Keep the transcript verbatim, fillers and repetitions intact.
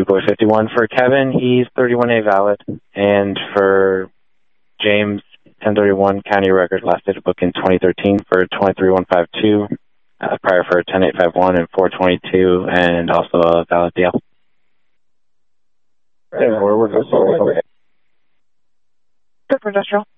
Boy fifty-one. For Kevin, he's thirty-one A valid. And for James, ten thirty-one county record, last date of book in twenty thirteen for twenty-three one fifty-two. Uh, prior for ten eight fifty-one and four twenty-two, and also a valid D L. And where we're going. Good for industrial.